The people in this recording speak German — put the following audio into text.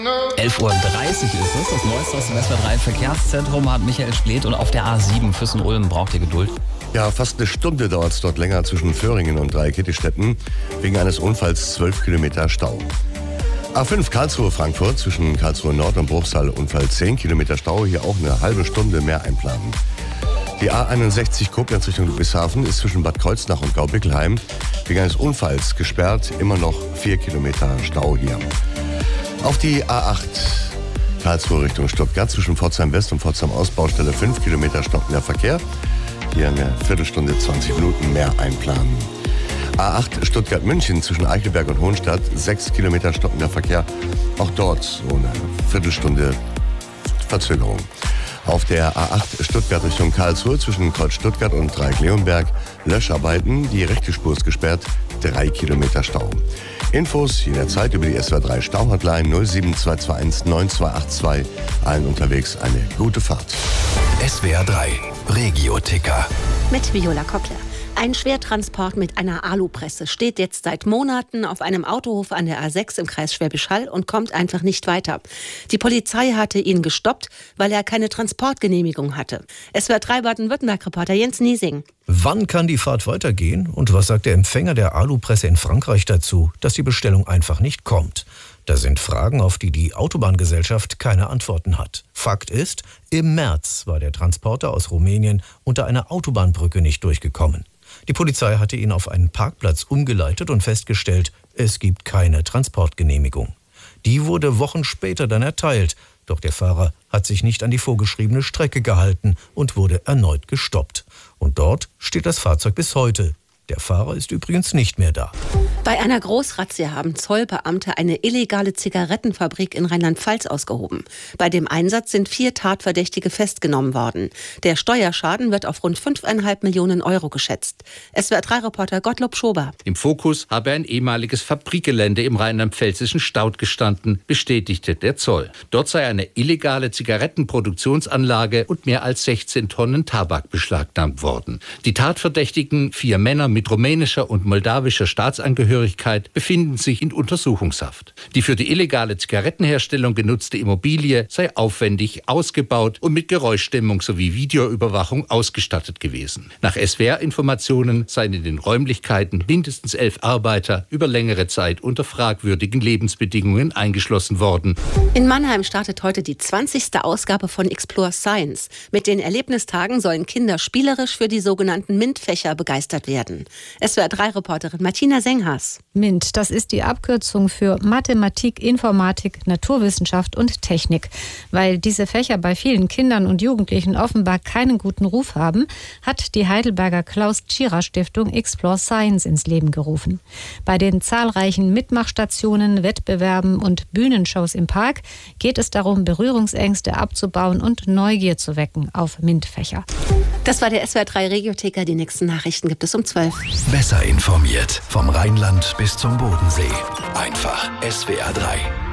11:30 Uhr ist es. Das Neueste aus dem SWR 3 Verkehrszentrum hat Michael Splet. Und auf der A7 Füssen-Ulm braucht ihr Geduld. Ja, fast eine Stunde dauert es dort länger zwischen Föhringen und Dreikittestetten. Wegen eines Unfalls 12 Kilometer Stau. A5 Karlsruhe-Frankfurt zwischen Karlsruhe Nord und Bruchsal Unfall 10 Kilometer Stau. Hier auch eine halbe Stunde mehr einplanen. Die A61 Koblenz Richtung Ludwigshafen ist zwischen Bad Kreuznach und Gau-Bickelheim wegen eines Unfalls gesperrt. Immer noch 4 Kilometer Stau hier. Auf die A8 Karlsruhe Richtung Stuttgart zwischen Pforzheim West und Pforzheim Ost Baustelle 5 Kilometer stockender Verkehr. Hier eine Viertelstunde, 20 Minuten mehr einplanen. A8 Stuttgart-München zwischen Eichelberg und Hohenstadt 6 Kilometer stockender Verkehr. Auch dort so eine Viertelstunde Verzögerung. Auf der A8 Stuttgart Richtung Karlsruhe zwischen Kreuz Stuttgart und Dreieck-Leonberg Löscharbeiten. Die rechte Spur ist gesperrt, 3 Kilometer Stau. Infos jederzeit über die SWR 3 Stauhotline 07221 9282. Allen unterwegs eine gute Fahrt. SWR 3 Regio-Ticker. Mit Viola Kockler. Ein Schwertransport mit einer Alupresse steht jetzt seit Monaten auf einem Autohof an der A6 im Kreis Schwäbisch Hall und kommt einfach nicht weiter. Die Polizei hatte ihn gestoppt, weil er keine Transportgenehmigung hatte. SWR 3 Baden-Württemberg-Reporter Jens Niesing. Wann kann die Fahrt weitergehen? Und was sagt der Empfänger der Alupresse in Frankreich dazu, dass die Bestellung einfach nicht kommt? Das sind Fragen, auf die die Autobahngesellschaft keine Antworten hat. Fakt ist, im März war der Transporter aus Rumänien unter einer Autobahnbrücke nicht durchgekommen. Die Polizei hatte ihn auf einen Parkplatz umgeleitet und festgestellt, es gibt keine Transportgenehmigung. Die wurde Wochen später dann erteilt, doch der Fahrer hat sich nicht an die vorgeschriebene Strecke gehalten und wurde erneut gestoppt. Und dort steht das Fahrzeug bis heute. Der Fahrer ist übrigens nicht mehr da. Bei einer Großrazzia haben Zollbeamte eine illegale Zigarettenfabrik in Rheinland-Pfalz ausgehoben. Bei dem Einsatz sind 4 Tatverdächtige festgenommen worden. Der Steuerschaden wird auf rund 5,5 Millionen Euro geschätzt. SWR3-Reporter Gottlob Schober. Im Fokus habe ein ehemaliges Fabrikgelände im rheinland-pfälzischen Staudt gestanden, bestätigte der Zoll. Dort sei eine illegale Zigarettenproduktionsanlage und mehr als 16 Tonnen Tabak beschlagnahmt worden. Die Tatverdächtigen, 4 Männer mit rumänischer und moldawischer Staatsangehörigkeit, befinden sich in Untersuchungshaft. Die für die illegale Zigarettenherstellung genutzte Immobilie sei aufwendig ausgebaut und mit Geräuschdämmung sowie Videoüberwachung ausgestattet gewesen. Nach SWR-Informationen seien in den Räumlichkeiten mindestens 11 Arbeiter über längere Zeit unter fragwürdigen Lebensbedingungen eingeschlossen worden. In Mannheim startet heute die 20. Ausgabe von Explore Science. Mit den Erlebnistagen sollen Kinder spielerisch für die sogenannten MINT-Fächer begeistert werden. SWR3-Reporterin Martina Senghas. MINT, das ist die Abkürzung für Mathematik, Informatik, Naturwissenschaft und Technik. Weil diese Fächer bei vielen Kindern und Jugendlichen offenbar keinen guten Ruf haben, hat die Heidelberger Klaus-Tschira-Stiftung Explore Science ins Leben gerufen. Bei den zahlreichen Mitmachstationen, Wettbewerben und Bühnenshows im Park geht es darum, Berührungsängste abzubauen und Neugier zu wecken auf MINT-Fächer. Das war der SWR3 Regio-Ticker. Die nächsten Nachrichten gibt es um 12. Besser informiert vom Rheinland bis zum Bodensee. Einfach SWR 3.